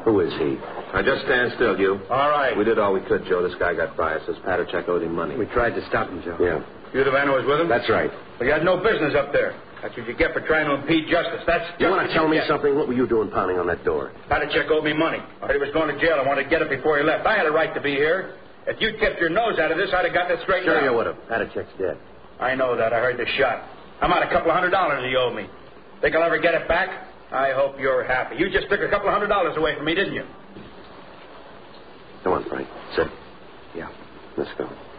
Who is he? Now, just stand still, you. All right. We did all we could, Joe. This guy got by. It says Patachek owed him money. We tried to stop him, Joe. Yeah. You the man who was with him? That's right. Well, you had no business up there. That's what you get for trying to impede justice. That's You want what to tell me get. something? What were you doing pounding on that door? Patachek owed me money. I heard he was going to jail. I wanted to get it before he left. I had a right to be here. If you'd kept your nose out of this, I'd have gotten it straightened out. Sure you would have. Patachek's dead. I know that. I heard the shot. I'm out $200 he owed me. Think I'll ever get it back? I hope you're happy. You just took $200 away from me, didn't you? Come on, Frank. Sit. Yeah. Let's go.